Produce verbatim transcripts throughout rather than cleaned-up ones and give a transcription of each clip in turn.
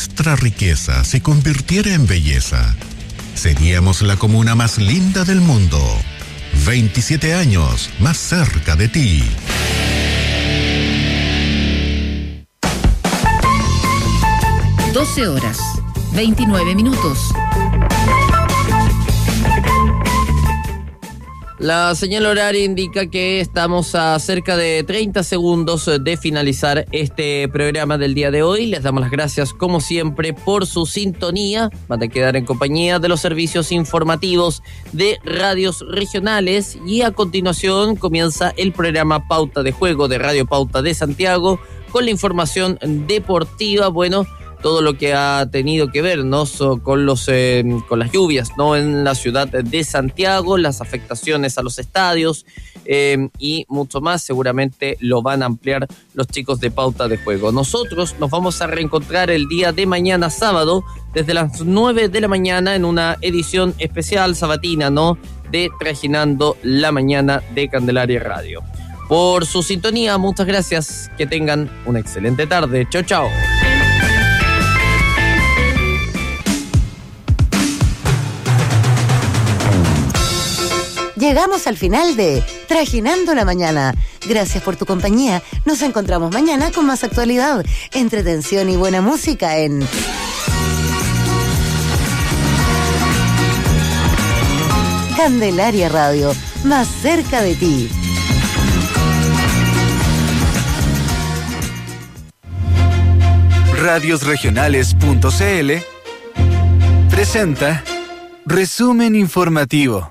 nuestra riqueza se convirtiera en belleza, seríamos la comuna más linda del mundo. veintisiete años más cerca de ti. doce horas, veintinueve minutos. La señal horaria indica que estamos a cerca de treinta segundos de finalizar este programa del día de hoy. Les damos las gracias, como siempre, por su sintonía. Van a quedar en compañía de los servicios informativos de radios regionales. Y a continuación comienza el programa Pauta de Juego de Radio Pauta de Santiago con la información deportiva. Bueno, todo lo que ha tenido que ver, ¿no?, so, con los eh, con las lluvias, ¿no?, en la ciudad de Santiago, las afectaciones a los estadios eh, y mucho más. Seguramente lo van a ampliar los chicos de Pauta de Juego. Nosotros nos vamos a reencontrar el día de mañana sábado desde las nueve de la mañana en una edición especial sabatina, ¿no?, de Trajinando la Mañana de Candelaria Radio. Por su sintonía, muchas gracias. Que tengan una excelente tarde. Chao, chao. Llegamos al final de Trajinando la Mañana. Gracias por tu compañía. Nos encontramos mañana con más actualidad, entretención y buena música en Candelaria Radio, más cerca de ti. radios regionales punto c l presenta Resumen Informativo.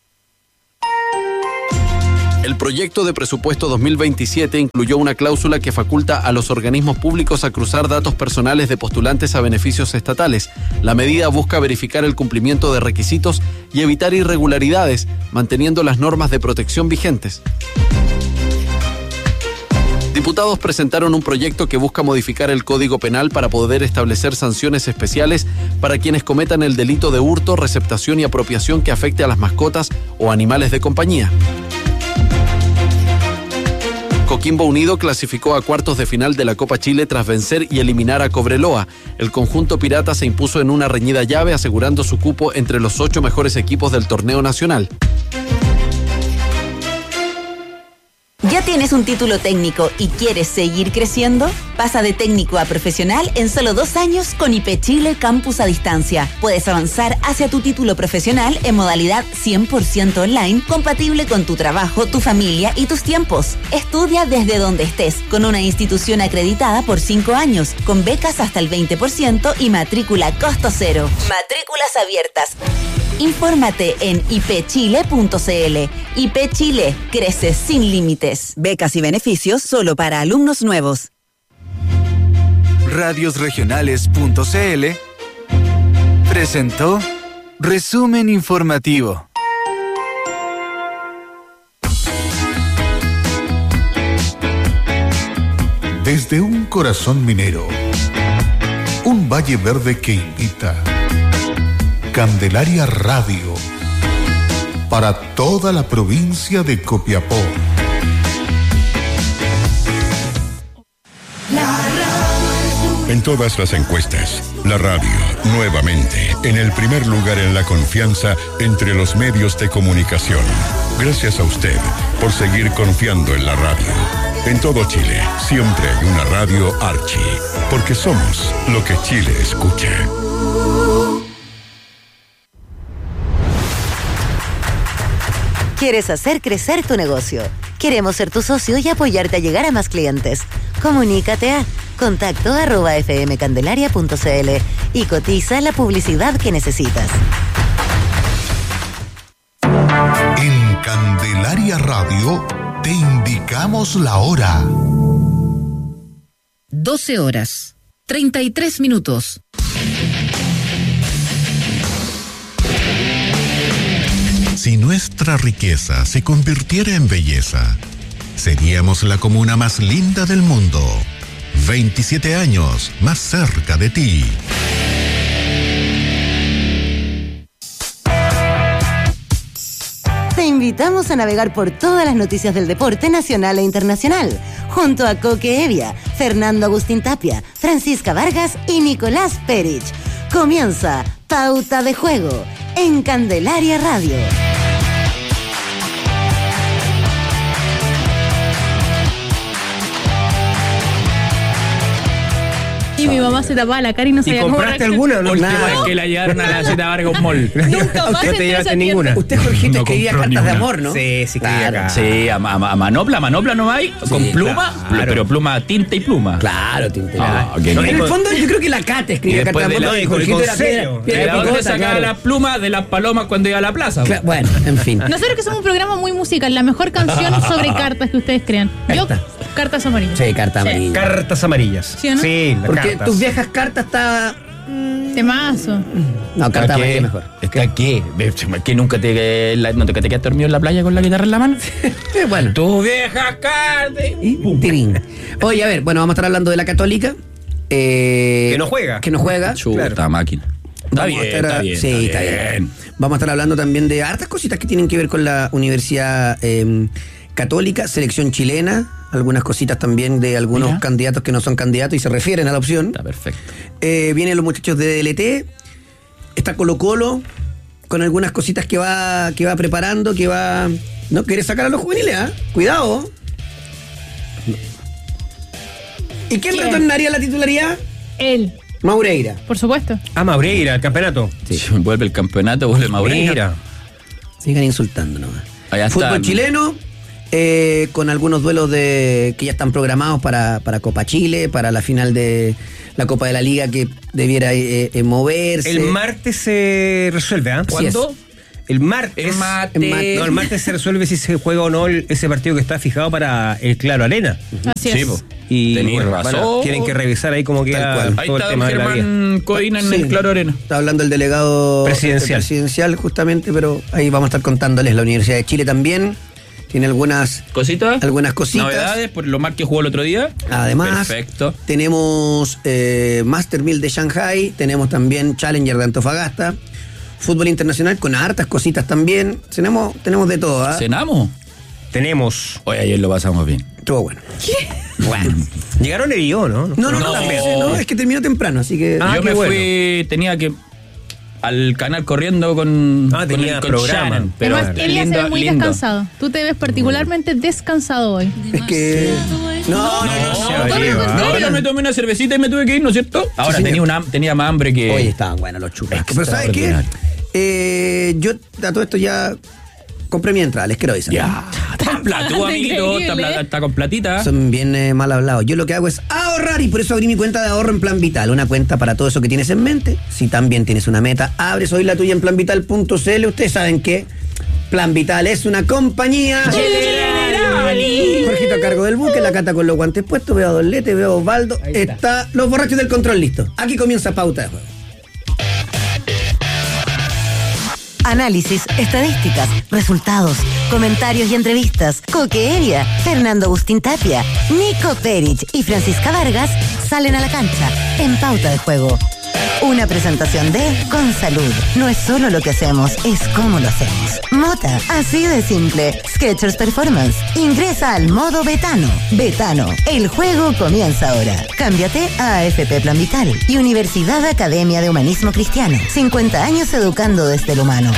El proyecto de presupuesto dos mil veintisiete incluyó una cláusula que faculta a los organismos públicos a cruzar datos personales de postulantes a beneficios estatales. La medida busca verificar el cumplimiento de requisitos y evitar irregularidades, manteniendo las normas de protección vigentes. Diputados presentaron un proyecto que busca modificar el Código Penal para poder establecer sanciones especiales para quienes cometan el delito de hurto, receptación y apropiación que afecte a las mascotas o animales de compañía. Coquimbo Unido clasificó a cuartos de final de la Copa Chile tras vencer y eliminar a Cobreloa. El conjunto pirata se impuso en una reñida llave, asegurando su cupo entre los ocho mejores equipos del torneo nacional. ¿Ya tienes un título técnico y quieres seguir creciendo? Pasa de técnico a profesional en solo dos años con I P Chile Campus a Distancia. Puedes avanzar hacia tu título profesional en modalidad cien por ciento online, compatible con tu trabajo, tu familia y tus tiempos. Estudia desde donde estés, con una institución acreditada por cinco años, con becas hasta el veinte por ciento y matrícula costo cero. Matrículas abiertas. Infórmate en i p chile punto c l. I P Chile, crece sin límites. Becas y beneficios solo para alumnos nuevos. radios regionales punto c l presentó Resumen Informativo. Desde un corazón minero, un valle verde que invita. Candelaria Radio, para toda la provincia de Copiapó. En todas las encuestas, la radio, nuevamente, en el primer lugar en la confianza entre los medios de comunicación. Gracias a usted por seguir confiando en la radio. En todo Chile, siempre hay una radio Archi, porque somos lo que Chile escucha. ¿Quieres hacer crecer tu negocio? Queremos ser tu socio y apoyarte a llegar a más clientes. Comunícate a contacto arroba fmcandelaria punto c l y cotiza la publicidad que necesitas. En Candelaria Radio te indicamos la hora. doce horas, treinta y tres minutos. Si nuestra riqueza se convirtiera en belleza, seríamos la comuna más linda del mundo. veintisiete años más cerca de ti. Te invitamos a navegar por todas las noticias del deporte nacional e internacional, junto a Coque Evia, Fernando Agustín Tapia, Francisca Vargas y Nicolás Perich. Comienza Pauta de Juego en Candelaria Radio. Y mi mamá se tapaba la cara y no sabía cómo compraste alguna o no? Última Nada. vez que la llevaron a la Zeta Vargas Mall. Nunca más No te llevaste ninguna. Usted, Jorgito, No escribía compró cartas ni de una. amor, ¿no? Sí, sí, escribía acá. Sí, a, a- a manopla, manopla no hay, con pluma, claro. pero pluma, tinta y pluma. Claro, Tinte. Ah, ok. En y el con- fondo, yo creo que la Cate Y escribía después cartas de de amor. la- y y con Jorgito era sello. piedra, ¿De piedra dónde picota, sacaba claro. las plumas? De las palomas cuando iba a la plaza. Cla- Bueno, en fin. Nosotros que somos un programa muy musical, la mejor canción sobre cartas que ustedes crean. Yo, Esta. cartas amarillas. Sí, carta amarilla. Cartas amarillas. ¿Sí o no? Sí, las Porque cartas. tus viejas cartas estaban... Temazo. No, carta ¿Qué? amarilla mejor. Es que aquí, que nunca te, la- no te, que te quedas dormido en la playa con la guitarra en la mano. Eh, bueno. Tu vieja carta. Y tirín. Oye, a ver, bueno, vamos a estar hablando de la Católica. Eh, Que no juega. Que no juega. Chuta Claro. máquina. Está Vamos a bien, estar a- está bien. Sí, está bien. Vamos a estar hablando también de hartas cositas que tienen que ver con la Universidad eh, Católica, selección chilena, algunas cositas también de algunos Mira. candidatos que no son candidatos y se refieren a la opción. Está perfecto. Eh, vienen los muchachos de D L T, está Colo Colo, con algunas cositas que va, que va preparando, que va... ¿No quiere sacar a los juveniles? ¿Ah? Cuidado. ¿Y quién ¿Quién? retornaría a la titularidad? Él, Maureira. por supuesto. Ah, Maureira, el campeonato. Si vuelve el campeonato, vuelve Maureira. Mira. Sigan insultando nomás. Allá Fútbol está. chileno, eh, con algunos duelos de que ya están programados para, para Copa Chile, para la final de la Copa de la Liga que debiera eh, eh, moverse. El martes se resuelve, ¿ah? ¿Cuándo? El martes. El martes. El martes. No, el martes se resuelve si se juega o no el- ese partido que está fijado para el Claro Arena. Así Sí, es. po. Y Tenís bueno, razón. van a- tienen que revisar ahí cómo queda cual. Ahí todo el está tema don de la vida. Germán Codina en Sí. el Claro Arena. Está hablando el delegado Presidencial. eh, presidencial justamente, pero ahí vamos a estar contándoles. La Universidad de Chile también tiene algunas, ¿Cositas? algunas cositas. Novedades por lo mal que jugó el otro día. Además, Perfecto. tenemos eh, Master mil de Shanghai, tenemos también Challenger de Antofagasta, fútbol internacional con hartas cositas también. Tenemos, tenemos de todo, ¿ah? ¿Cenamos? Tenemos. Hoy ayer lo pasamos bien. Estuvo bueno. Bueno. Llegaron el guión, ¿no? No, no, no, No. las veces, no, es que terminó temprano, así que. Ah, Yo qué me bueno. fui, tenía que al canal corriendo con, Ah, con tenía el con programa. Shannon, pero Además, él ya se lindo, ve muy lindo. descansado. Tú te ves particularmente descansado hoy. Es que. No, no, no. No, se no, lleva. no, pero me tomé una cervecita y me tuve que ir, ¿no es cierto? Ahora señor. tenía, una, tenía más hambre que... Oye, estaban buenos los churrascos. Pero ¿sabes qué? Extraordinario. Eh, yo a todo esto ya compré mi entrada, les quiero avisar. Ya, está en platú, amiguito, está, Increíble. pla- está con platita. Son bien eh, mal hablados. Yo lo que hago es ahorrar y por eso abrí mi cuenta de ahorro en Plan Vital. Una cuenta para todo eso que tienes en mente. Si también tienes una meta, abres hoy la tuya en plan vital punto c l. Ustedes saben que Plan Vital es una compañía. Jorgito a cargo del buque, la Cata con los guantes puestos, veo a Don Lete, veo a Osvaldo. Está. Los borrachos del control listos. Aquí comienza Pauta de Juego. Análisis, estadísticas, resultados, comentarios y entrevistas. Coque Evia, Fernando Agustín Tapia, Nico Perich y Francisca Vargas salen a la cancha en Pauta de Juego. Una presentación de Con Salud. No es solo lo que hacemos, es cómo lo hacemos. Mota, así de simple. Skechers Performance. Ingresa al modo Betano. Betano, el juego comienza ahora. Cámbiate a A F P Plan Vital y Universidad Academia de Humanismo Cristiano. cincuenta años educando desde el humano.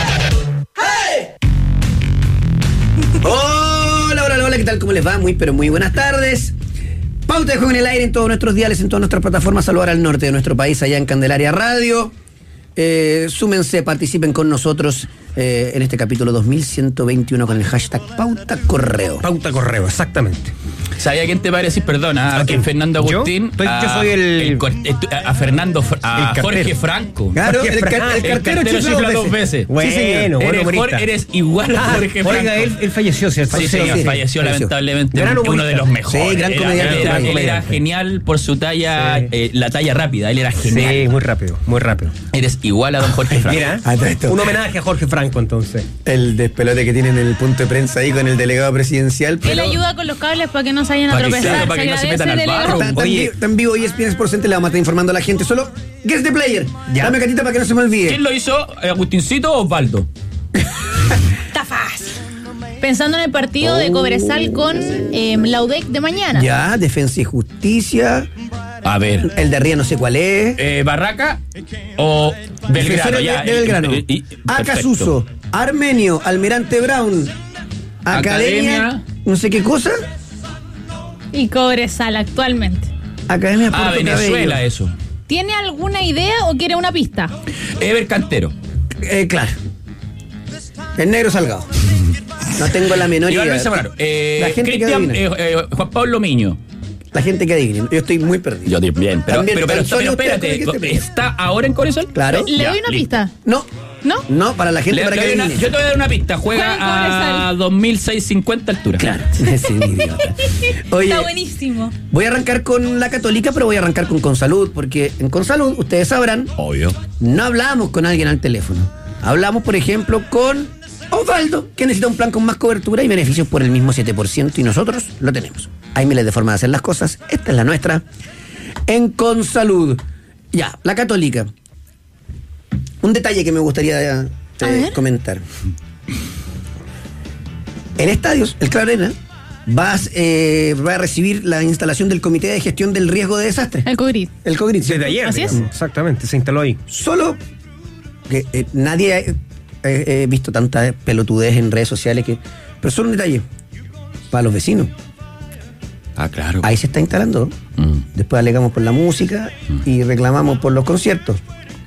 Hola, hola, hola, ¿qué tal? ¿Cómo les va? Muy, pero muy buenas tardes. Pauta de Juego en el aire en todos nuestros diales, en todas nuestras plataformas. Saludar al norte de nuestro país, allá en Candelaria Radio. Eh, súmense, participen con nosotros eh, en este capítulo dos mil ciento veintiuno con el hashtag Pauta Correo. Pauta Correo, exactamente. ¿Sabía quién te va a decir? Perdona, a, ¿A quién? Fernando ¿Yo? Agustín. Estoy- a, yo soy el- cor- estu- a Fernando, Fr- a El Jorge cartero. Franco. Claro, Jorge el, ca- Fran- el El cartero cartero chifla chifla dos dos veces. veces. Bueno, Sí, señor. bueno, eres, humorista. Jorge- eres igual a Jorge Franco. Oiga, él, él falleció, ¿cierto? Sí, Sí, señor, sí, falleció falleció. lamentablemente. Gran Uno humorista. de los mejores. Sí, gran Era- comediante, Él era, gran él era comediante. genial por su talla, Sí. eh, la talla rápida. Él era genial. Sí, muy rápido, muy rápido. Eres igual a don Jorge Franco. Mira, Ah, todo esto. un homenaje a Jorge Franco entonces. El despelote que tienen en el punto de prensa ahí con el delegado presidencial. Él pero- ayuda con los cables para que no se vayan a Para que tropezar. se- para que no se metan al agradece, barro. delegado. Está, está en Oye. vivo- está en vivo y E S P N Sports Center, le vamos a estar informando a la gente. Solo, guess the player. Ya. Dame catita para que no se me olvide. ¿Quién lo hizo? ¿Agustincito o Osvaldo? Está fácil. Pensando en el partido Oh. de Cobresal con eh, la U D E C de mañana. Ya, Defensa y Justicia. A ver. El de Ría no sé cuál es. Eh, ¿Barraca o Belgrano? Defensores Ya, de, de Belgrano. eh, eh, eh, Acasuso, perfecto. Armenio, Almirante Brown, Academia, Academia. no sé qué cosa. Y Cobresal actualmente. Academia Ah, Puerto Venezuela, Cabello. eso. ¿Tiene alguna idea o quiere una pista? Ever Cantero. Eh, claro. El negro Salgado. No tengo la menor Iván idea. Luis Zamorano. Eh, La gente que Cristian, adivina. eh, eh, Juan Pablo Miño. La gente que adivina. Yo estoy muy perdido. Yo también, pero, También, pero, pero, tan solo pero usted espérate, con el que esté ¿está ahora en Cobresal? Claro. ¿Le Ya, doy una listo. pista? No, ¿No? no, para la gente Le- para le que doy una- adivine. yo te voy a dar una pista. Juega en Juega a Cobresal. dos mil seiscientos cincuenta altura. Claro, ese idiota. Oye, Está buenísimo. voy a arrancar con la Católica, pero voy a arrancar con Consalud, porque en Consalud, ustedes sabrán, Obvio. no hablamos con alguien al teléfono. Hablamos, por ejemplo, con Osvaldo, que necesita un plan con más cobertura y beneficios por el mismo siete por ciento, y nosotros lo tenemos. Hay miles de formas de hacer las cosas. Esta es la nuestra. En Consalud. Ya, la Católica. Un detalle que me gustaría eh, comentar. En estadios, el Claro Arena va a, eh, va a recibir la instalación del Comité de Gestión del Riesgo de Desastre. El COGRID. El COGRID. Desde ayer, Así es. digamos. Exactamente, se instaló ahí. Solo que eh, nadie he visto tanta pelotudez en redes sociales que. Pero solo un detalle. Para los vecinos. Ah, claro. Ahí se está instalando. Mm. Después alegamos por la música y reclamamos por los conciertos.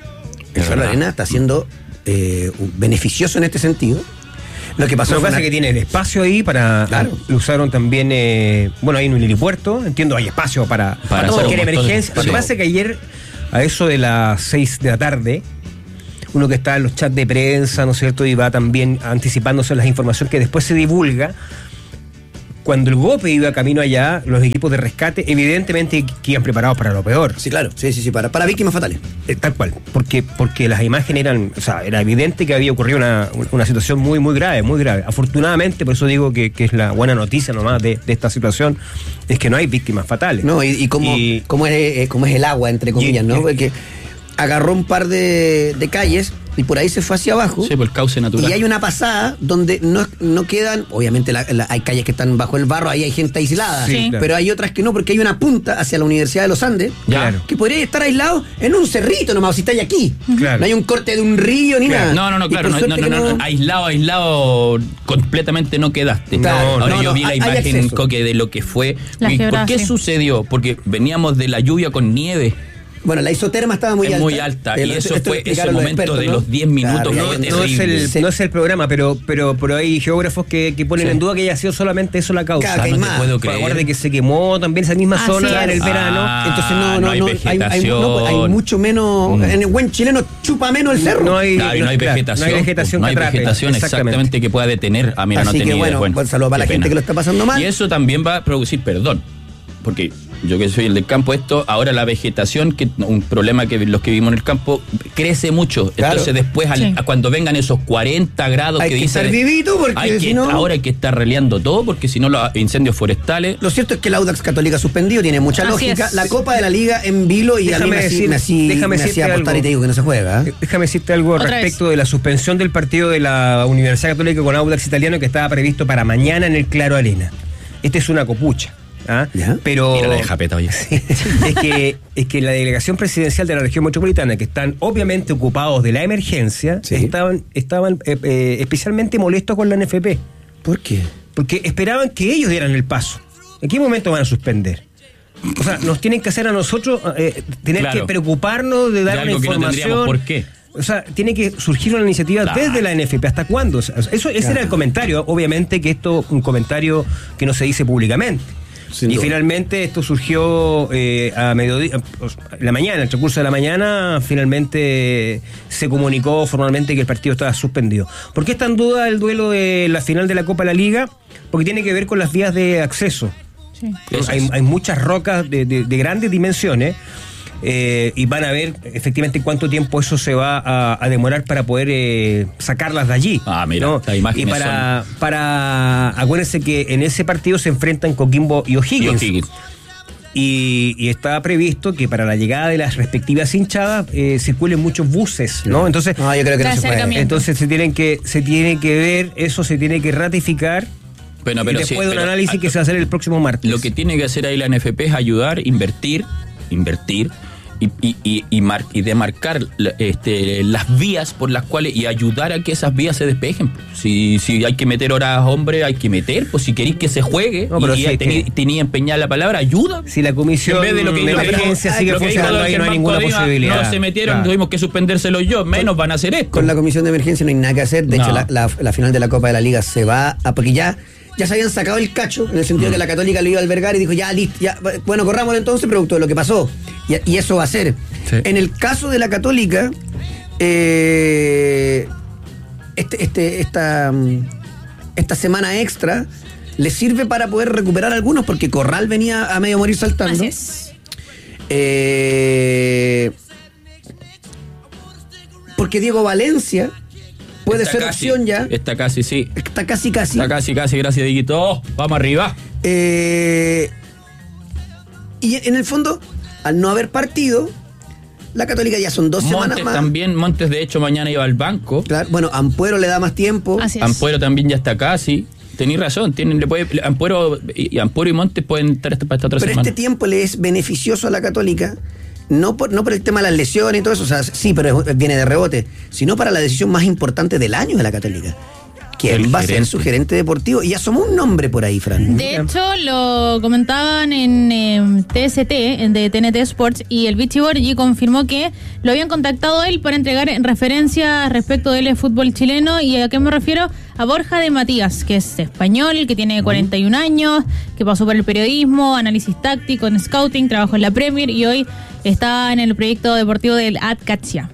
El Es Claro verdad. Arena está siendo eh, beneficioso en este sentido. Lo que pasó Lo que fue pasa una- es que tiene el espacio ahí para. Claro. Lo usaron también. eh, bueno, hay un helipuerto. Entiendo, hay espacio para, Para para hacer cualquier un montón de- emergencia. Lo que sí. pasa es que ayer, a eso de las seis de la tarde, uno que está en los chats de prensa, ¿no es cierto? Y va también anticipándose las informaciones que después se divulga. Cuando el golpe iba camino allá, los equipos de rescate, evidentemente que iban preparados para lo peor. Sí, claro. Sí, sí, sí. Para, para víctimas fatales. Eh, Tal cual, porque, porque las imágenes eran, o sea, era evidente que había ocurrido una, una situación muy, muy grave, muy grave. Afortunadamente, por eso digo que, que es la buena noticia nomás de, de esta situación, es que no hay víctimas fatales. No, y, y cómo, Y- cómo es, eh, cómo es el agua, entre comillas, y- ¿no? y- Porque agarró un par de, de calles y por ahí se fue hacia abajo. Sí, por el cauce natural. Y hay una pasada donde no, no quedan, obviamente la- la- hay calles que están bajo el barro, ahí hay gente aislada, Sí, claro. pero hay otras que no, porque hay una punta hacia la Universidad de los Andes, Ya. que podría estar aislado en un cerrito nomás, si estáis aquí. Claro. No hay un corte de un río ni Claro. nada. No, no, no, Y claro, por no, no, suerte no, que no, aislado, aislado, completamente no quedaste. Claro, Ahora no, yo no, vi la hay- hay imagen, acceso. Coque, de lo que fue. La ¿Y ¿Por quebrada, qué sí. sucedió? Porque veníamos de la lluvia con nieve. Bueno, la isoterma estaba muy Es alta. muy alta, Eh, y eso esto fue explicaron ese los momento expertos, de ¿no? los diez minutos, Claro, fue ya- No es, terrible. el, Sí. no es el programa, pero, pero, pero hay geógrafos que, que ponen Sí. en duda que haya sido solamente eso la causa. Claro, que hay no te más. puedo Pues creer. acuérdate que se quemó también esa misma Así zona en es. el verano. Ah, Entonces no, no, no hay no, hay, hay- no, pues, hay vegetación. mucho menos, Mm. en el buen chileno chupa menos el cerro. No hay, Claro, y no hay claro, vegetación. no hay vegetación no hay que atrape. vegetación exactamente. que pueda detener. Ah, mira, no Así que tenía idea. bueno, pues, saludos para qué la gente pena. que lo está pasando mal. Y eso también va a producir, perdón, porque yo que soy el del campo, esto, ahora la vegetación, que un problema que los que vivimos en el campo, crece mucho. Claro. Entonces después, al- Sí. a cuando vengan esos cuarenta grados Hay que que dicen... estar vivito porque hay que, si no- Ahora hay que estar releando todo, porque si no los incendios forestales... Lo cierto es que el Audax Católica suspendido tiene mucha Así lógica. es. La Copa de la Liga en vilo y a mí Déjame me, hacía- decir- me, hacía- déjame me decirte hacía apostar algo. y te digo que no se juega. ¿eh? Déjame decirte algo Otra respecto vez. de la suspensión del partido de la Universidad Católica con Audax Italiano que estaba previsto para mañana en el Claro Arena. Este es una copucha. ¿ah? Ya. Pero Mira la de Japeta, oye. es que es que la delegación presidencial de la región metropolitana, que están obviamente ocupados de la emergencia, Sí. estaban, estaban eh, eh, especialmente molestos con la N F P. ¿Por qué? Porque esperaban que ellos dieran el paso. ¿En qué momento van a suspender? O sea, nos tienen que hacer a nosotros eh, tener Claro. que preocuparnos de dar De una algo que no información. tendríamos por qué. O sea, tiene que surgir una iniciativa Claro. desde la N F P. ¿Hasta cuándo? O sea, eso, ese Claro. era el comentario. Obviamente que esto es un comentario que no se dice públicamente. Sin y duda. finalmente esto surgió eh, a mediodía, en la mañana, en el transcurso de la mañana, finalmente se comunicó formalmente que el partido estaba suspendido. ¿Por qué está en duda el duelo de la final de la Copa de la Liga? Porque tiene que ver con las vías de acceso. Sí. Eso Hay, es. hay muchas rocas de, de- de grandes dimensiones eh, y van a ver efectivamente cuánto tiempo eso se va a, a demorar para poder eh, sacarlas de allí. Ah, mira, ¿no? estas imágenes Y para, para, acuérdense que en ese partido se enfrentan Coquimbo y O'Higgins. Y O'Higgins. Y, y está previsto que para la llegada de las respectivas hinchadas eh, circulen muchos buses, ¿no? Entonces, no, yo creo que no se puede. Entonces se tienen que se tiene que ver, eso se tiene que ratificar. Bueno, pero y después sí, de un pero, análisis a, que se va a hacer el próximo martes. Lo que tiene que hacer ahí la N F P es ayudar, invertir, invertir y, y, y, y, mar, y demarcar este, las vías por las cuales y ayudar a que esas vías se despejen. Si, si hay que meter horas, hombre, hay que meter. Pues si queréis que se juegue no, pero y, si y tenía que... tenía empeñada la palabra, ayuda. Si la comisión en vez de lo que de emergencia sigue funcionando, ahí no hay ninguna Codima, posibilidad. No se metieron, claro. Tuvimos que suspendérselos yo, menos van a hacer esto. Con la comisión de emergencia no hay nada que hacer. De no. hecho, la, la, la final de la Copa de la Liga se va a... Porque ya... Ya se habían sacado el cacho, en el sentido mm. de que la Católica lo iba a albergar y dijo, ya, listo, ya, bueno, corrámoslo entonces, producto de lo que pasó. Y, y eso va a ser. Sí. En el caso de la Católica, eh, este, este, esta, esta semana extra le sirve para poder recuperar algunos, porque Corral venía a medio morir saltando. Así es. Eh, porque Diego Valencia... Puede está ser casi, opción ya. Está casi, sí. Está casi, casi. Está casi, casi, gracias, Dieguito. Oh, vamos arriba. Eh, y en el fondo, al no haber partido, la Católica ya son dos Montes semanas más. También, Montes de hecho mañana iba al banco. Claro, bueno, Ampuero le da más tiempo. Así es. Ampuero también ya está casi. Tenéis razón, tienen, le puede, Ampuero, y Ampuero y Montes pueden estar para esta otra Pero semana. Pero este tiempo le es beneficioso a la Católica. No por, no por el tema de las lesiones y todo eso, o sea, sí, pero viene de rebote, sino para la decisión más importante del año de la Católica. ¿Quién va a ser su gerente deportivo? Y asomó un nombre por ahí, Fran. De hecho, lo comentaban en eh, T S T, en de T N T Sports, y el Vichy Borgi confirmó que lo habían contactado a él para entregar referencias respecto del fútbol chileno. ¿Y a qué me refiero? A Borja de Matías, que es español, que tiene cuarenta y un años, que pasó por el periodismo, análisis táctico, en scouting, trabajó en la Premier y hoy está en el proyecto deportivo del Atcatia.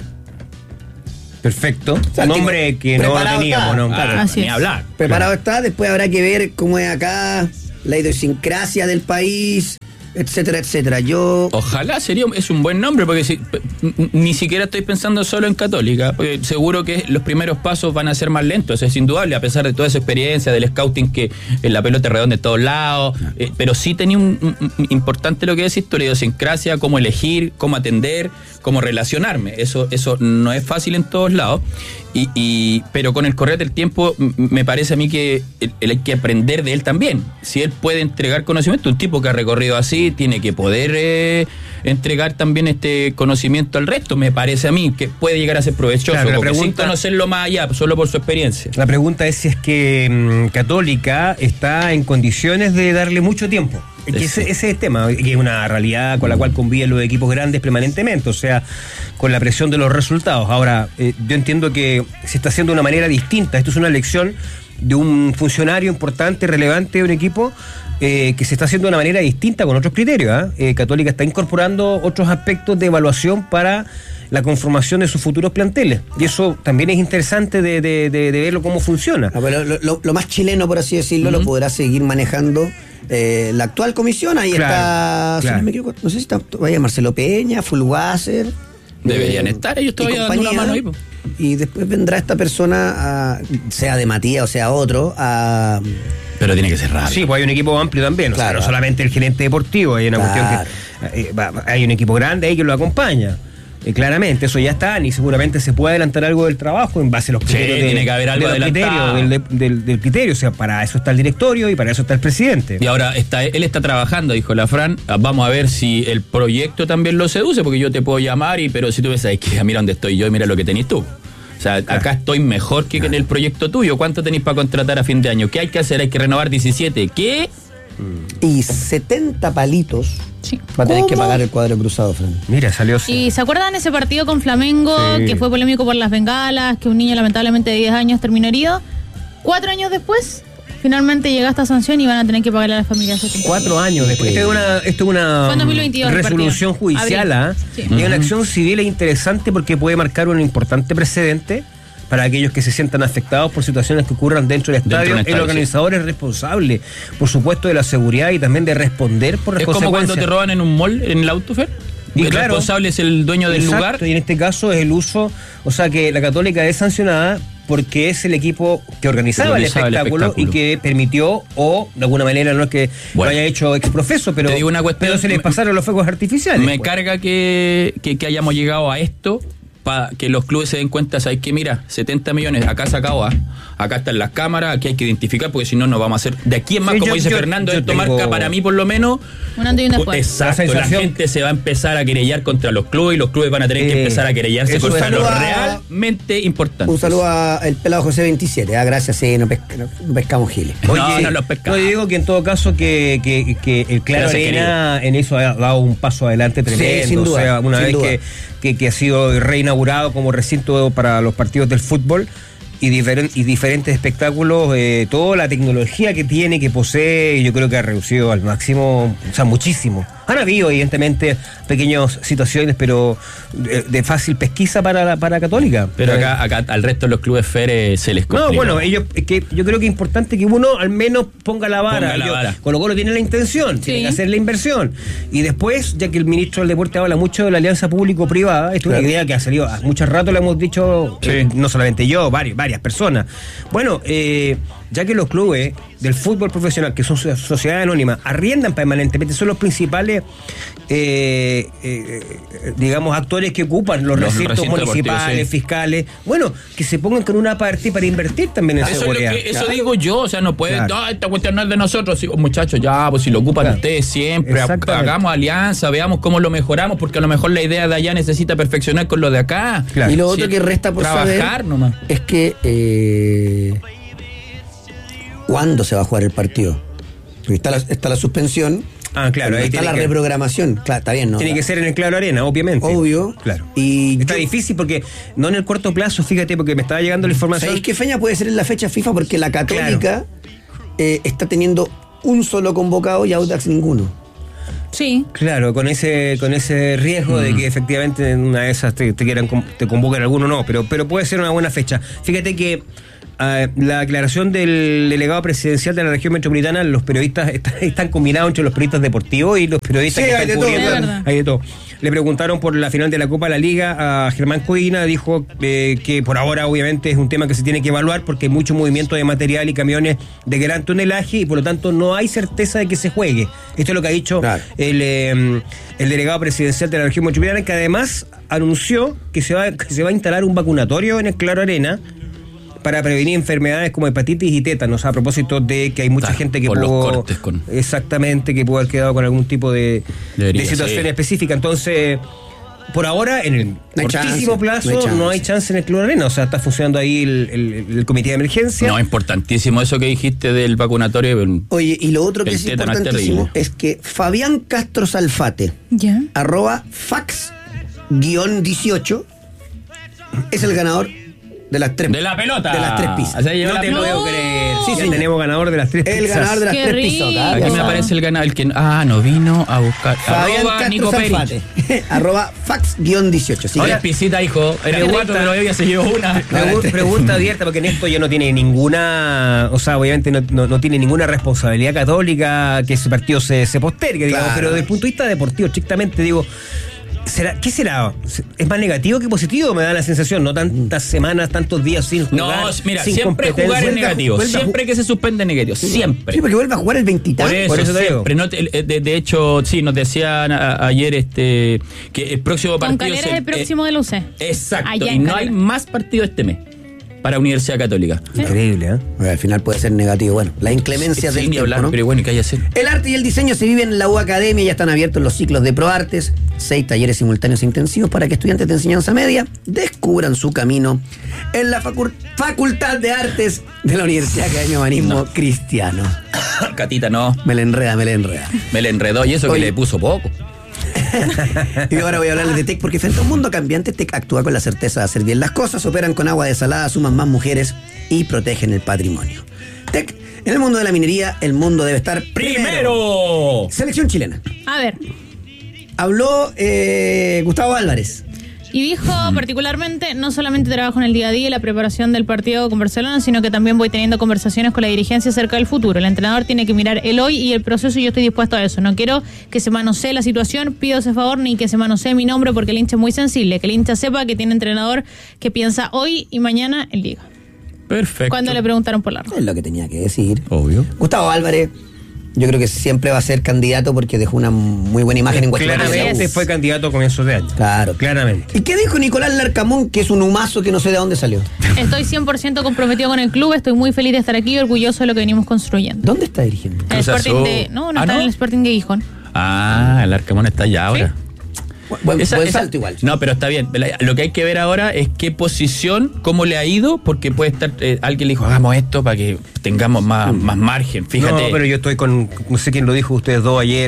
Perfecto. O sea, nombre que no teníamos, ¿no? Claro, Así ni es. hablar. Preparado claro. está, después habrá que ver cómo es acá, la idiosincrasia del país, etcétera, etcétera. Yo... Ojalá sería, es un buen nombre, porque si, ni siquiera estoy pensando solo en Católica, porque seguro que los primeros pasos van a ser más lentos, es indudable, a pesar de toda esa experiencia del scouting que en la pelota redonda de todos lados, eh, pero sí tenía un, un, un importante lo que decís, tu idiosincrasia, cómo elegir, cómo atender, cómo relacionarme, eso, eso no es fácil en todos lados, y, y pero con el correr del tiempo me parece a mí que el, el hay que aprender de él también. Si él puede entregar conocimiento, un tipo que ha recorrido así tiene que poder eh, entregar también este conocimiento al resto, me parece a mí que puede llegar a ser provechoso, claro, porque pregunta, sin conocerlo más allá, solo por su experiencia. La pregunta es si es que mmm, Católica está en condiciones de darle mucho tiempo. Que ese, ese es el tema, que es una realidad con la cual conviven los equipos grandes permanentemente, o sea, con la presión de los resultados. Ahora, eh, yo entiendo que se está haciendo de una manera distinta. Esto es una elección de un funcionario importante, relevante de un equipo, eh, que se está haciendo de una manera distinta con otros criterios. ¿eh? Eh, Católica está incorporando otros aspectos de evaluación para la conformación de sus futuros planteles. Y eso también es interesante de, de, de, de verlo cómo funciona. No, pero lo, lo, lo más chileno, por así decirlo, uh-huh. lo podrá seguir manejando eh, la actual comisión. Ahí claro, está, claro. Si no me equivoco, no sé si está vaya Marcelo Peña, Fulwasser. Deberían eh, estar, ellos todavía dando una mano ahí. Po. Y después vendrá esta persona, a, sea de Matías o sea otro, a... Pero tiene que ser rápido. Sí, pues hay un equipo amplio también, o claro, sea, no solamente el gerente deportivo, hay una claro. cuestión que... Eh, hay un equipo grande ahí que lo acompaña. Eh, claramente, eso ya está, y seguramente se puede adelantar algo del trabajo en base a los criterios. Sí, de, tiene que haber algo de criterio, del, del, del criterio, o sea, para eso está el directorio y para eso está el presidente. Y ahora está, él está trabajando, dijo la Fran, vamos a ver si el proyecto también lo seduce, porque yo te puedo llamar, y pero si tú ves, ahí que mira dónde estoy yo y mira lo que tenés tú. O sea, claro. acá estoy mejor que claro. en el proyecto tuyo. ¿Cuánto tenéis para contratar a fin de año? ¿Qué hay que hacer? Hay que renovar diecisiete. ¿Qué? Y setenta palitos sí. va a tener ¿Cómo? que pagar el cuadro cruzado, Fran. Mira, salió. ¿Y se acuerdan ese partido con Flamengo sí. que fue polémico por las bengalas, que un niño lamentablemente de diez años terminó herido? Cuatro años después, finalmente llega esta sanción y van a tener que pagarle a las familias. Cuatro años después. Esto es una, esto es una dos mil veintidós resolución judicial. ¿eh? Sí. Es uh-huh. una acción civil interesante porque puede marcar un importante precedente para aquellos que se sientan afectados por situaciones que ocurran dentro del estadio. Dentro del estadio el organizador sí. es responsable, por supuesto, de la seguridad y también de responder por las es consecuencias. Es como cuando te roban en un mall, en el Autofer. Y el claro, responsable es el dueño del exacto, lugar. Y en este caso es el uso, o sea que la Católica es sancionada porque es el equipo que organizaba, organizaba el, espectáculo el espectáculo y que permitió, o de alguna manera no es que bueno, lo haya hecho exprofeso, pero, te digo una cuestión, pero se les pasaron los fuegos artificiales. Me pues. carga que, que, que hayamos llegado a esto, para que los clubes se den cuenta, ¿sabes qué? Mira, setenta millones, acá sacado A, acá están las cámaras, aquí hay que identificar, porque si no, no vamos a hacer. De aquí en más, sí, como yo, dice yo, Fernando, yo esto tengo... marca para mí, por lo menos. Un antes y un después. Exacto, la, sensación... la gente se va a empezar a querellar contra los clubes y los clubes van a tener eh, que empezar a querellarse contra lo a... realmente importante. Un saludo al pelado José veintisiete, ah, gracias, sí, no, pesca, no, no pescamos giles. Oye, no, no los pescamos. No, digo que en todo caso que, que, que el Claro Arena en eso ha dado un paso adelante tremendo. Sí, sin duda, o sea, una vez duda. que Que, que ha sido reinaugurado como recinto para los partidos del fútbol y, diferen, y diferentes espectáculos, eh, toda la tecnología que tiene, que posee, yo creo que ha reducido al máximo, o sea, muchísimo. Han habido, evidentemente, pequeñas situaciones, pero de, de fácil pesquisa para la, para Católica. Pero acá, acá al resto de los clubes F E R E se les complica. No, bueno, ellos, que yo creo que es importante que uno al menos ponga la vara. Ponga la vara. Colo Colo tiene la intención, sí. tiene que hacer la inversión. Y después, ya que el ministro del Deporte habla mucho de la alianza público-privada, esto es una idea que ha salido hace mucho rato, lo hemos dicho, sí. eh, no solamente yo, varios, varias personas. Bueno, eh, ya que los clubes del fútbol profesional, que son sociedades anónimas, arriendan permanentemente, son los principales eh, eh, digamos actores que ocupan los, los recintos municipales, sí. fiscales, bueno, que se pongan con una parte para invertir también en eso seguridad. Es lo que, eso claro. digo yo, o sea, no pueden, claro. no, esta cuestión no es de nosotros, sí, muchachos, ya, pues si lo ocupan claro. ustedes siempre, hagamos alianza, veamos cómo lo mejoramos, porque a lo mejor la idea de allá necesita perfeccionar con lo de acá. Claro. Y lo otro sí, que resta por trabajar saber nomás. Es que eh, ¿cuándo se va a jugar el partido? Porque está la, está la suspensión. Ah, claro. Ahí está la que, reprogramación. Claro, está bien, ¿no? Tiene que ser en el Claro Arena, obviamente. Obvio. Claro. Y está yo, difícil porque no en el corto plazo, fíjate, porque me estaba llegando la información. ¿Sabéis qué fecha puede ser en la fecha FIFA? Porque la Católica claro. eh, está teniendo un solo convocado y Audax ninguno. Sí. Claro, con ese con ese riesgo mm. de que efectivamente en una de esas te, te quieran te convoquen alguno no, pero pero puede ser una buena fecha. Fíjate que Uh, la aclaración del delegado presidencial de la región metropolitana, los periodistas están, están combinados entre los periodistas deportivos y los periodistas sí, que hay están de cubriendo. Todo, hay de todo. Le preguntaron por la final de la Copa de la Liga a Germán Codina, dijo eh, que por ahora obviamente es un tema que se tiene que evaluar porque hay mucho movimiento de material y camiones de gran tonelaje y por lo tanto no hay certeza de que se juegue. Esto es lo que ha dicho claro. el, eh, el delegado presidencial de la región metropolitana, que además anunció que se va, que se va a instalar un vacunatorio en el Claro Arena para prevenir enfermedades como hepatitis y tétanos, a propósito de que hay mucha claro, gente que pudo, los cortes con... exactamente, que pudo haber quedado con algún tipo de, Debería, de situación sí. específica. Entonces, por ahora, en el no cortísimo plazo, no hay, no hay chance en el Club Arena. O sea, está funcionando ahí el, el, el comité de emergencia. No, importantísimo eso que dijiste del vacunatorio. Oye, y lo otro que es importantísimo es que Fabián Castro Salfate, ¿ya? arroba fax guión dieciocho, es el ganador de las tres de la pelota de las tres pizzas. O sea, yo no te puedo creer. Sí, sí, tenemos ganador de las tres pizzas. El ganador de las Qué tres rico. pizzas. Aquí me aparece el ganador, el que ah, no vino a buscar. Fabián Arroba Nico Salfate. Arroba fax guión dieciocho. Sí, ahora pisita, hijo. Era cuatro, pero ella se llevó una. Pregunta, pregunta abierta, porque en esto ya no tiene ninguna, o sea, obviamente no, no, no tiene ninguna responsabilidad católica que ese partido se, se postergue, digamos, claro. Pero desde el punto de vista deportivo, estrictamente, digo, ¿será, ¿qué será? ¿Es más negativo que positivo? Me da la sensación, no tantas semanas, tantos días sin jugar. No, mira, sin siempre jugar es negativo. Siempre que se suspende es negativo. Siempre. Sí, porque vuelve a jugar el veintitantos. Por eso, Por eso te digo. No te, de, de hecho, sí, nos decían a, ayer este que el próximo partido. Con Calera es el próximo eh, de la U C. Exacto. Allá y no Calera. Hay más partido este mes para Universidad Católica. ¿Sí? Increíble, ¿eh? Bueno, al final puede ser negativo. Bueno, la inclemencia sí, del tiempo, hablar, ¿no? Pero bueno, ¿qué hay que hacer? El arte y el diseño se viven en la U Academia. Ya están abiertos los ciclos de ProArtes. Seis talleres simultáneos intensivos para que estudiantes de enseñanza media descubran su camino en la facu- Facultad de Artes de la Universidad Academia Humanismo no. Cristiano. Catita, no. Me la enreda, me la enreda. Me la enredó y eso Oye. Que le puso poco. Y ahora voy a hablarles de T E C porque frente a un mundo cambiante, T E C actúa con la certeza de hacer bien las cosas, operan con agua desalada, suman más mujeres y protegen el patrimonio. T E C, en el mundo de la minería, el mundo debe estar primero. ¡Primero! Selección chilena. A ver. Habló eh, Gustavo Álvarez. Y dijo particularmente, no solamente trabajo en el día a día y la preparación del partido con Barcelona, sino que también voy teniendo conversaciones con la dirigencia acerca del futuro. El entrenador tiene que mirar el hoy y el proceso y yo estoy dispuesto a eso. No quiero que se manosee la situación, pido ese favor, ni que se manosee mi nombre porque el hincha es muy sensible. Que el hincha sepa que tiene entrenador que piensa hoy y mañana en Liga. Perfecto. Cuando le preguntaron por la roja. Es lo que tenía que decir. Obvio. Gustavo Álvarez, yo creo que siempre va a ser candidato porque dejó una muy buena imagen en Guatemala. Claramente fue candidato a comienzos de año. Claro. Claramente. ¿Y qué dijo Nicolás Larcamón, que es un humazo que no sé de dónde salió? Estoy cien por ciento comprometido con el club, estoy muy feliz de estar aquí y orgulloso de lo que venimos construyendo. ¿Dónde está dirigiendo? El Cruz Sporting Azul. de, no, no Ah, está ¿no? en el Sporting de Gijón. Ah, el Arcamón está allá ahora. Buen, Esa- buen esa- salto igual. No, pero está bien. La- Lo que hay que ver ahora es qué posición, cómo le ha ido, porque puede estar, eh, alguien le dijo, hagamos esto para que tengamos más, más margen. Fíjate. No, pero yo estoy con, no sé quién lo dijo ustedes dos ayer,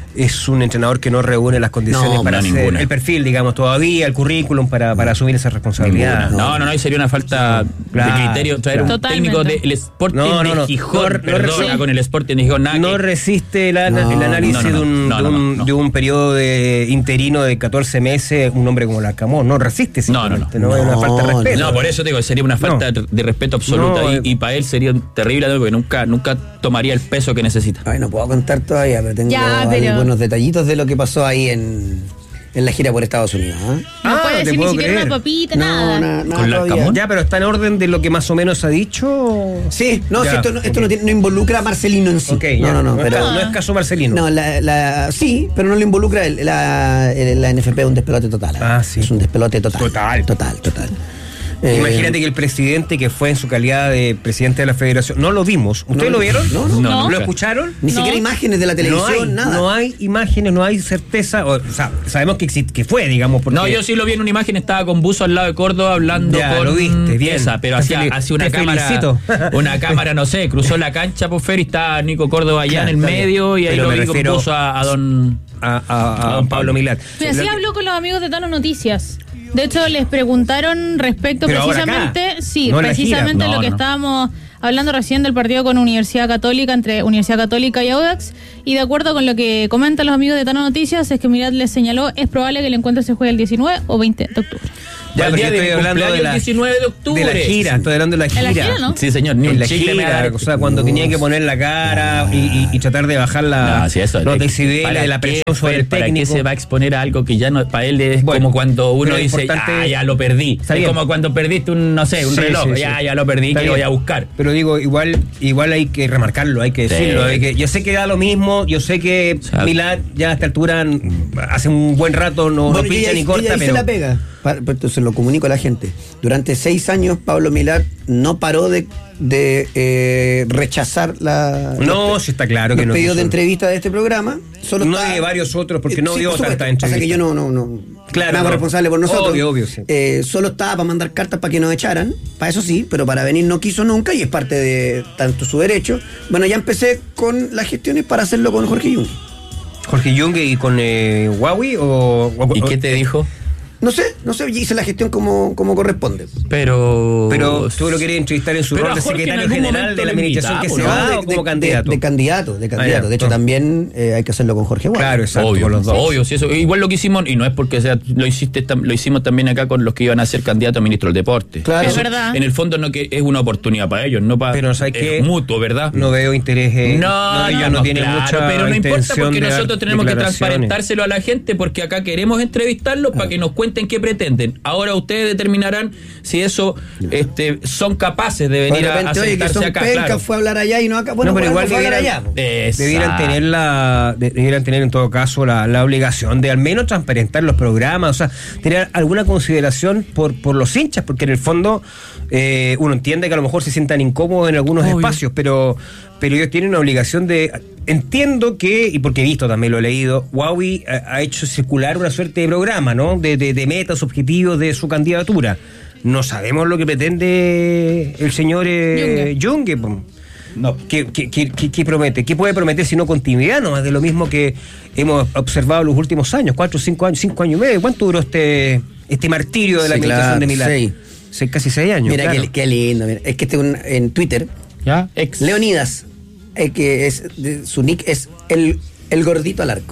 es un entrenador que no reúne las condiciones No, para no, hacer ninguna. el perfil, digamos, todavía, el currículum para, para asumir esa responsabilidad. No, no, no, y sería una falta Claro, de criterio traer claro. un técnico del Sporting No, no, no. de Gijón, No, no perdona, resiste- con el Sporting de Gijón, nada No que- resiste el, ana- No, el análisis no, no, no, de, un, no, de, no, un, no. de un periodo de interino de catorce meses, un hombre como Larcamón. No resiste. No, no, no. simplemente, no, es una No, falta de respeto. No, por eso te digo, sería una falta de respeto absoluta No, y, eh. y para él sería terrible porque nunca, nunca tomaría el peso que necesita. Ay, no puedo contar todavía, pero tengo Ya, pero- algunos detallitos de lo que pasó ahí en, en la gira por Estados Unidos. ¿eh? No Ah, puede te decir ni puedo siquiera creer. una papita, No, nada. na- nada ¿Con todavía. Larcamón? Ya, pero está en orden de lo que más o menos ha dicho. Sí, no, Ya, si esto, no, esto ok. no, tiene- no involucra a Marcelino en sí. Ok, no, ya. no, no, es pero. ca- no es caso Marcelino. No, la, la- sí, pero no lo involucra él. La, el- la N F P es un despelote total. ¿eh? Ah, sí. Es un despelote total. Total. Total, total. Eh, Imagínate que el presidente que fue en su calidad de presidente de la federación, no lo vimos. ¿Ustedes No, lo vieron? no, no, no, ¿Lo nunca. escucharon? Ni No. siquiera imágenes de la televisión, no hay, nada. No hay imágenes, no hay certeza. O, o sea, sabemos que, exist- que fue, digamos. Porque No, yo sí lo vi en una imagen, estaba con Buzo al lado de Córdoba hablando Ya, con lo viste, bien. esa, pero Te hacía, fel- hacía una te cámara, felicito. una cámara, no sé, cruzó la cancha por Fer y estaba Nico Córdoba allá Claro, en el está bien. medio y ahí Pero lo me vi con refiero- Buzo a, a don... a, a- a don Pablo Milán. Pero así Lo- habló con los amigos de Tano Noticias. De hecho, les preguntaron respecto Pero ahora acá, precisamente, sí, no en la precisamente gira. lo No, que no. estábamos hablando recién del partido con Universidad Católica, entre Universidad Católica y Audax. Y de acuerdo con lo que comentan los amigos de Tano Noticias, es que Milad les señaló, es probable que el encuentro se juegue el diecinueve o veinte de octubre. Ya, el pero día yo de estoy mi hablando de cumpleaños, la, el diecinueve de octubre. de la gira, estoy hablando de la gira. En la gira, ¿no? Sí, señor, ni En un la chicle me va a gira, dar. o sea, cuando tenía que poner la cara y, y- y tratar de bajar la, No, sí, eso, los de- decibeles ¿para de la qué, presión sobre Fer, el ¿Para qué técnico. se va a exponer a algo que ya no para él es Bueno, como cuando uno pero es dice, importante- ah, ya lo perdí? Está Es bien. como cuando perdiste un, no sé, un Sí, reloj, sí, sí. ya, ya lo perdí, Está que bien. voy a buscar. Pero digo, igual igual hay que remarcarlo, hay que Sí. decirlo. hay que- yo sé que da lo mismo, yo sé que O sea, Milán ya a esta altura mm, hace un buen rato no, no Bueno, yo pincha ya- ni yo corta, ya hice pero la pega. Pa- pero entonces lo comunico a la gente. Durante seis años, Pablo Milad no paró de, de eh, rechazar la, no, los, sí está claro los que no. pedidos de quiso. entrevista de este programa. Solo No está- de varios otros, porque no Sí, dio por supuesto. tantas Pasa que yo entrevistas. no, no, no Claro, me hago no. responsable por nosotros. Obvio, obvio, sí. Eh, solo estaba para mandar cartas para que nos echaran, para eso sí, pero para venir no quiso nunca y es parte de tanto su derecho. Bueno, ya empecé con las gestiones para hacerlo con Jorge Jung. Jorge Jung y con eh, Huawei o, o- ¿Y qué te dijo? No sé, no sé, hice la gestión como, como corresponde. Pero... Pero tú lo querías entrevistar en su Pero rol de a Jorge en secretario algún general momento de la lo administración que se invitamos, va de, o como de- candidato. De, de candidato, de candidato. Ah, ya. de hecho, No. también eh, hay que hacerlo con Jorge Huawei. Claro, exacto, Obvio, con los dos. obvio, sí, eso. Igual lo que hicimos, y no es porque sea, lo hiciste tam- lo hicimos también acá con los que iban a ser candidatos a ministro del deporte. Claro. Es Eso, verdad. En el fondo no que es una oportunidad para ellos, no para Pero ¿sabes es qué? mutuo, ¿verdad? No veo interés. eh, No, ellos no, no no, tienen claro, mucha pero no importa intención porque de dar nosotros tenemos que declaraciones. transparentárselo a la gente porque acá queremos entrevistarlos para que nos cuenten qué pretenden. Ahora ustedes determinarán si eso este, son capaces de venir De a, a repente, oye, que sentarse son acá. pencas, Claro. fue a hablar allá y no acá. Bueno, No, pero por algo igual fue a hablar debieran, allá. Exacto. debieran tener la de- debieran tener en todo caso la, la obligación de al menos transparentar los programas, o sea, tener alguna consideración por, por los hinchas, porque en el fondo eh, uno entiende que a lo mejor se sientan incómodos en algunos Obvio. espacios, pero pero ellos tienen una obligación de... Entiendo que, y porque he visto, también lo he leído, Huawei ha, ha hecho circular una suerte de programa, ¿no? De, de, de metas, objetivos de su candidatura. No sabemos lo que pretende el señor eh, Junge. po. No. ¿Qué, qué, qué- qué- qué promete? ¿Qué puede prometer si no continuidad? No más de lo mismo que hemos observado en los últimos años, cuatro, cinco años, cinco años y medio. ¿Cuánto duró este, este martirio de la Sí, administración claro, de Milán? seis. Seis, casi seis años. Mira, claro. qué, qué lindo. Mira. Es que este un- en Twitter, ¿Ya? Ex. Leonidas, eh, que es de- su nick es el, el gordito al arco.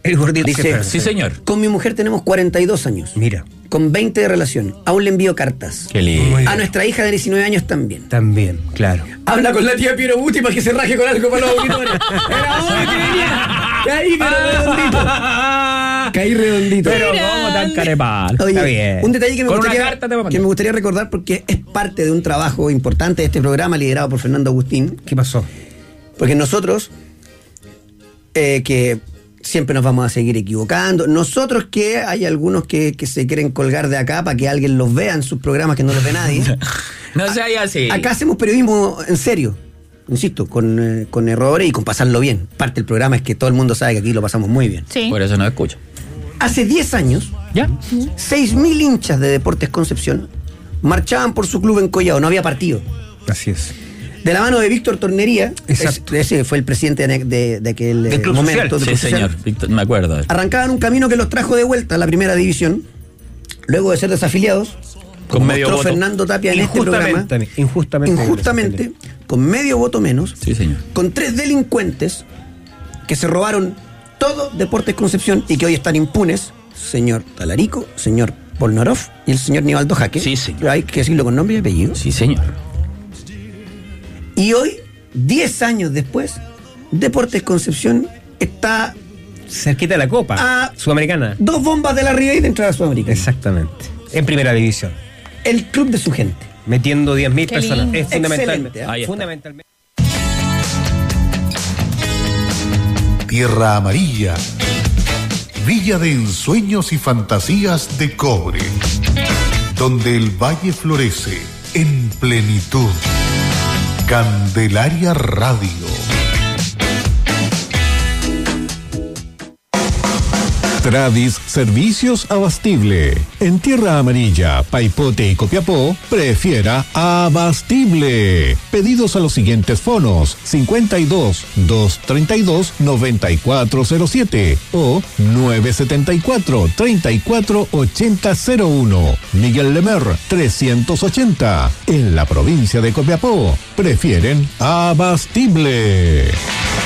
El gordito. Dice, Sí, señor. con mi mujer tenemos cuarenta y dos años. Mira, Con veinte de relación. Aún le envío cartas. Qué lindo. Muy A bien. nuestra hija de diecinueve años también. También, claro. Habla con la tía Piero Buti para que se raje con algo para los auditores. Era obvio que venía. Caí, pero redondito. Caí redondito. Pero cómo tan carepal. Oye, Está bien. un detalle que me, Con una gustaría, carta te voy a mandar. que me gustaría recordar porque es parte de un trabajo importante de este programa liderado por Fernando Agustín. ¿Qué pasó? Porque nosotros, eh, que siempre nos vamos a seguir equivocando, nosotros que hay algunos que, que se quieren colgar de acá para que alguien los vea en sus programas que no los ve nadie. No sea así. Acá hacemos periodismo en serio, insisto, con, eh, con errores y con pasarlo bien. Parte del programa es que todo el mundo sabe que aquí lo pasamos muy bien. Sí. Por eso no escucho. Hace diez años, ¿Ya? seis mil hinchas de Deportes Concepción marchaban por su club en Collao, no había partido. Así es. De la mano de Víctor Tornería, Exacto. es- ese fue el presidente de, de- de aquel Del eh, Club momento. Social. del Sí, Club Social. señor. Víctor, me acuerdo. Arrancaban un camino que los trajo de vuelta a la primera división, luego de ser desafiliados, Con como medio mostró voto. Fernando Tapia en este programa, Injustamente, injustamente. injustamente, con medio voto menos, Sí, señor. con tres delincuentes que se robaron todo Deportes Concepción y que hoy están impunes, señor Talarico, señor Polnarov y el señor Nivaldo Jaque. Sí, señor. Pero hay que decirlo con nombre y apellido. Sí, señor. Y hoy, diez años después, Deportes Concepción está Cerquita de la Copa Ah. Sudamericana. dos bombas de la Ribey de entrada a Sudamericana. Exactamente. En primera división. El club de su gente. Metiendo diez mil Qué personas. lindo. Es fundamentalmente. Excelente, ¿eh? Ahí está. Fundamentalmente. Tierra Amarilla, Villa de ensueños y fantasías de cobre, donde el valle florece en plenitud. Candelaria Radio. Tradis Servicios Abastible. En Tierra Amarilla, Paipote y Copiapó, prefiera Abastible. Pedidos a los siguientes fonos: cincuenta y dos, doscientos treinta y dos, noventa y cuatro cero siete o nueve setenta y cuatro, treinta y cuatro ochenta cero uno. Miguel Lemer, trescientos ochenta. En la provincia de Copiapó, prefieren Abastible.